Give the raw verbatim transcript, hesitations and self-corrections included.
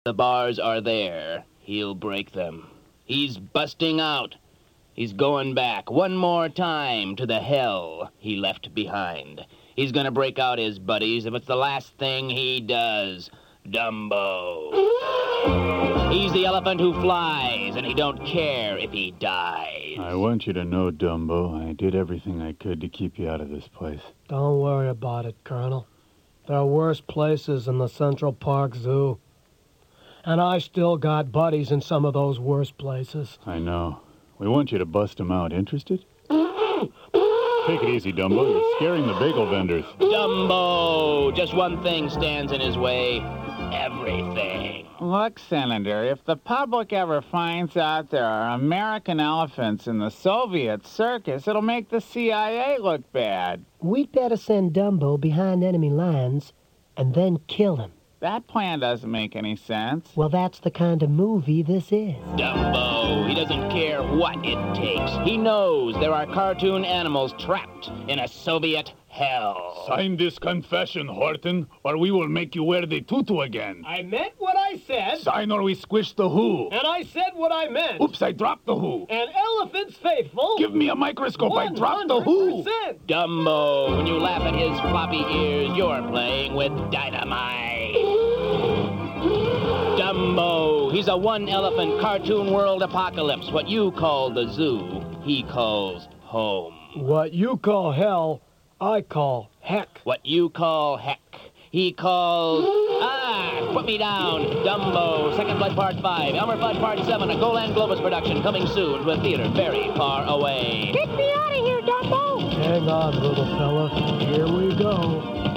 The bars are there. He'll break them. He's busting out. He's going back one more time to the hell he left behind. He's gonna break out his buddies if it's the last thing he does. Dumbo. He's the elephant who flies, and he don't care if he dies. I want you to know, Dumbo, I did everything I could to keep you out of this place. Don't worry about it, Colonel. There are worse places than the Central Park Zoo. And I still got buddies in some of those worse places. I know. We want you to bust them out. Interested? Take it easy, Dumbo. You're scaring the bagel vendors. Dumbo! Just one thing stands in his way. Everything. Look, Senator, if the public ever finds out there are American elephants in the Soviet circus, it'll make the C I A look bad. We'd better send Dumbo behind enemy lines and then kill him. That plan doesn't make any sense. Well, that's the kind of movie this is. Dumbo, he doesn't care what it takes. He knows there are cartoon animals trapped in a Soviet hell. Sign this confession, Horton, or we will make you wear the tutu again. I meant what I said. Sign or we squish the who. And I said what I meant. Oops, I dropped the who. And elephants faithful. Give me a microscope, I dropped the who. one hundred percent. Dumbo, when you laugh at his floppy ears, you're playing with dynamite. Dumbo, he's a one-elephant cartoon world apocalypse. What you call the zoo, he calls home. What you call hell, I call heck. What you call heck, he calls... Ah, put me down. Dumbo, Second Blood Part five, Elmer Fudd Part seven, a Golan Globus production coming soon to a theater very far away. Get me out of here, Dumbo! Hang on, little fella. Here we go.